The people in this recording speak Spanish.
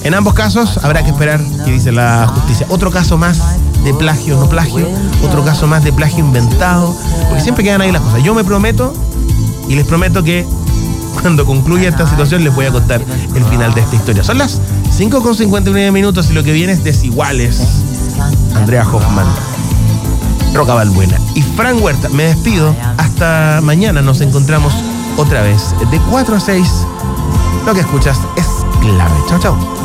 En ambos casos habrá que esperar qué dice la justicia. Otro caso más de plagio, no plagio. Otro caso más de plagio inventado. Porque siempre quedan ahí las cosas. Yo me prometo y les prometo que cuando concluya esta situación les voy a contar el final de esta historia. Son las 5:59 y lo que viene es Desiguales. Andrea Hoffman, Roca Balbuena y Fran Huerta. Me despido. Hasta mañana nos encontramos otra vez. De 4 a 6. Lo que escuchas es clave. Chao, chao.